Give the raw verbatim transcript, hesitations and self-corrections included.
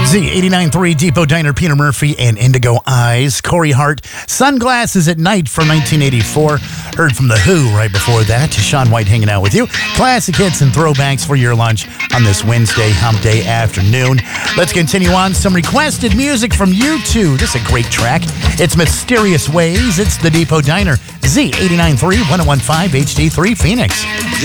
Z eighty-nine point three Depot Diner, Peter Murphy and Indigo Eyes. Corey Hart, Sunglasses at Night from nineteen eighty-four. Heard from The Who right before that. Sean White hanging out with you. Classic hits and throwbacks for your lunch on this Wednesday hump day afternoon. Let's continue on. Some requested music from you two. This is a great track. It's Mysterious Ways. It's The Depot Diner. Z eighty-nine point three, ten fifteen H D three Phoenix. Z